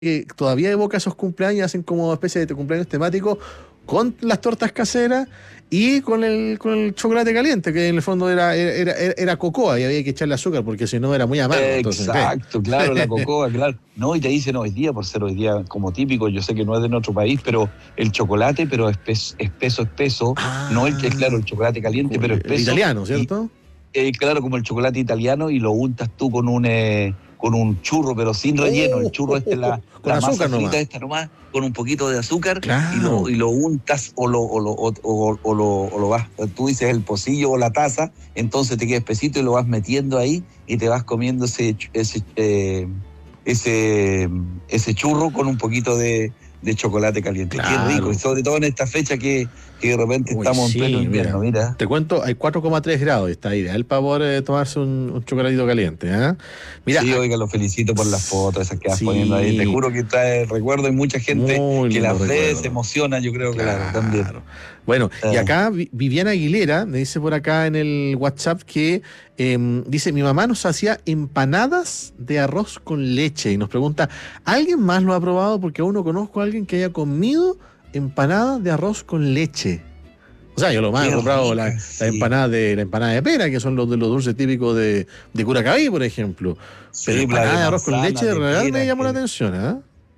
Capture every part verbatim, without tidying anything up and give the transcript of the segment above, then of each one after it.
que todavía evoca esos cumpleaños, hacen como especie de cumpleaños temáticos con las tortas caseras y con el, con el chocolate caliente, que en el fondo era, era, era, era cocoa y había que echarle azúcar porque si no era muy amargo. Entonces, Exacto, claro, la cocoa, claro. No, y te dicen hoy día, por ser hoy día como típico, yo sé que no es de nuestro país, pero el chocolate, pero espeso, espeso, espeso. ah, No el que, claro, el chocolate caliente, pero espeso. El italiano, ¿cierto? Y, eh, claro, como el chocolate italiano, y lo untas tú con un eh, con un churro, pero sin relleno. El churro este, la, con la azúcar masa frita nomás. esta nomás, con un poquito de azúcar, claro. y, lo, y lo untas o lo, o, lo, o, o, o, lo, o lo vas, tú dices el pocillo o la taza, entonces te queda espesito y lo vas metiendo ahí y te vas comiendo ese ese eh, ese, ese churro con un poquito de, de chocolate caliente. Claro. Qué rico, y sobre todo en esta fecha que, que de repente Uy, estamos sí, en pleno invierno, mira, mira. Te cuento, hay cuatro coma tres grados, está ideal para poder eh, tomarse un, un chocolatito caliente, ¿eh? Mira, sí, oiga, lo felicito por las fotos esas que vas sí. poniendo ahí. Te juro que trae recuerdo, hay mucha gente Muy que las ve, se emociona, yo creo que claro, también. Bueno, eh. y acá Viviana Aguilera me dice por acá en el WhatsApp que eh, dice, mi mamá nos hacía empanadas de arroz con leche y nos pregunta, ¿alguien más lo ha probado? Porque aún no conozco a alguien que haya comido empanadas de arroz con leche. O sea, yo lo más he comprado la, sí. la empanada de la empanada de pera, que son los de los dulces típicos de, de Curacaví, por ejemplo. Sí, pero empanada de, de arroz con leche de verdad me llamó que... la atención, ¿eh?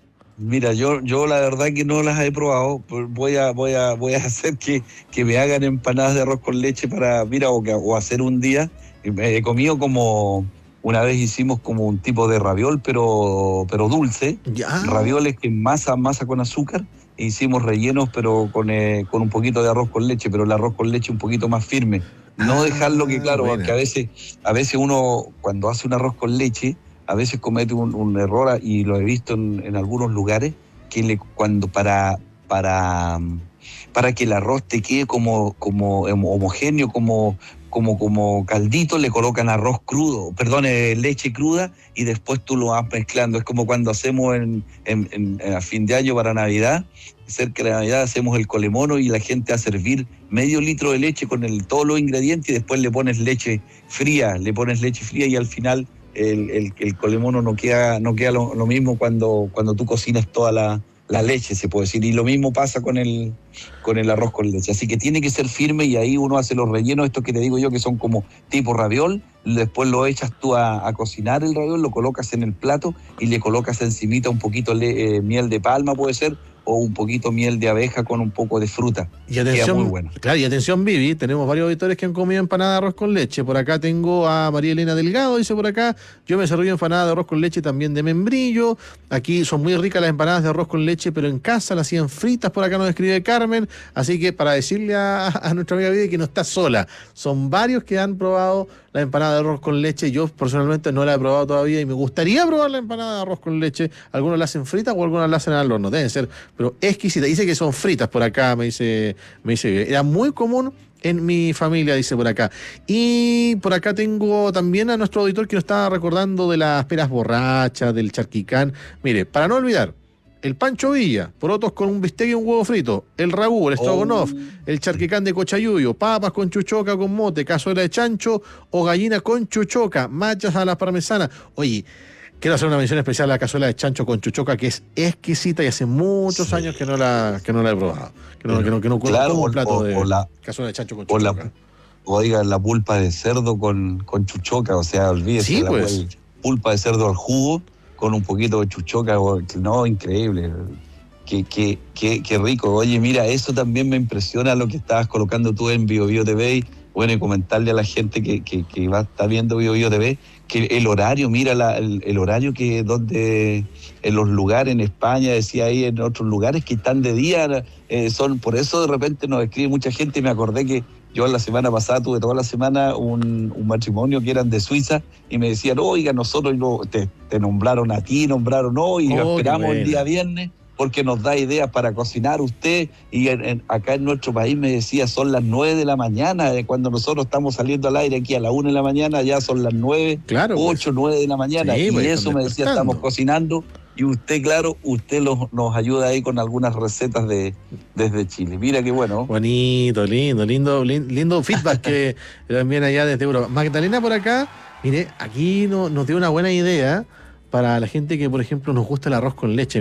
Mira, yo, yo la verdad que no las he probado. Voy a, voy a, voy a hacer que, que me hagan empanadas de arroz con leche para, mira, o, que, o hacer un día. He comido como, una vez hicimos como un tipo de raviol, pero, pero dulce. Ya. Ravioles que masa, masa con azúcar. E hicimos rellenos, pero con, eh, con un poquito de arroz con leche, pero el arroz con leche un poquito más firme. No ah, dejarlo que, claro, porque a veces, a veces uno, cuando hace un arroz con leche, a veces comete un, un error, y lo he visto en, en algunos lugares, que le, cuando para, para, para que el arroz te quede como, como homogéneo, como, como, como caldito, le colocan arroz crudo, perdón, eh, leche cruda, y después tú lo vas mezclando. Es como cuando hacemos en, en, en, en a fin de año para Navidad, cerca de Navidad hacemos el colemono y la gente a servir medio litro de leche con el, todos los ingredientes, y después le pones leche fría, le pones leche fría y al final el, el, el colemono no queda, no queda lo, lo mismo cuando, cuando tú cocinas toda la, la leche, se puede decir, y lo mismo pasa con el, con el arroz con leche, así que tiene que ser firme, y ahí uno hace los rellenos, estos que te digo yo, que son como tipo raviol, después lo echas tú a, a cocinar el raviol, lo colocas en el plato y le colocas encimita un poquito de eh, miel de palma, puede ser, o un poquito miel de abeja con un poco de fruta. Y atención, muy bueno. Claro, y atención, Vivi, tenemos varios auditores que han comido empanada de arroz con leche. Por acá tengo a María Elena Delgado, dice por acá, yo me desarrollo empanada de arroz con leche también de membrillo. Aquí son muy ricas las empanadas de arroz con leche, pero en casa las hacían fritas, por acá nos escribe Carmen. Así que para decirle a, a nuestra amiga Vivi que no está sola, son varios que han probado la empanada de arroz con leche. Yo personalmente no la he probado todavía y me gustaría probar la empanada de arroz con leche. Algunos la hacen fritas o algunos la hacen al horno, deben ser, pero exquisita. Dice que son fritas por acá, me dice, me dice, era muy común en mi familia, dice por acá. Y por acá tengo también a nuestro auditor que nos estaba recordando de las peras borrachas, del charquicán. Mire, para no olvidar, el Pancho Villa, porotos con un bistec y un huevo frito, el ragú, el stroganoff, oh. el charquicán de cochayuyo, papas con chuchoca con mote, cazuela de chancho o gallina con chuchoca, machas a la parmesana. Oye, quiero hacer una mención especial a la cazuela de chancho con chuchoca, que es exquisita y hace muchos sí. años que no la que no la he probado. Que no, que no, que no claro, como un plato o, de o la, cazuela de chancho con chuchoca. O la, oiga, la pulpa de cerdo con, con chuchoca, o sea, olvídese. Sí, la pues. pulpa de cerdo al jugo con un poquito de chuchoca, no, increíble. Qué, qué, qué, qué rico. Oye, mira, eso también me impresiona lo que estabas colocando tú en Bio Bio T V. Bueno, y comentarle a la gente que, que, que va a estar viendo Bio Bio T V que el horario, mira la, el, el horario que donde en los lugares en España, decía ahí en otros lugares que están de día, eh, son, por eso de repente nos escribe mucha gente. Me acordé que yo la semana pasada tuve toda la semana un, un matrimonio que eran de Suiza y me decían, oiga, nosotros no, te, te nombraron a ti, nombraron hoy, y oh, esperamos el día viernes porque nos da ideas para cocinar usted. Y en, en, acá en nuestro país me decía, son las nueve de la mañana, eh, cuando nosotros estamos saliendo al aire aquí a la una de la mañana, ya son las nueve, claro, ocho, pues. nueve de la mañana, sí, y pues, eso me decía, estamos cocinando, y usted, claro, usted los, nos ayuda ahí con algunas recetas de desde Chile. Mira qué bueno. Bonito, lindo, lindo, lindo feedback que también allá desde Europa. Magdalena por acá, mire, aquí no, nos dio una buena idea para la gente que, por ejemplo, nos gusta el arroz con leche.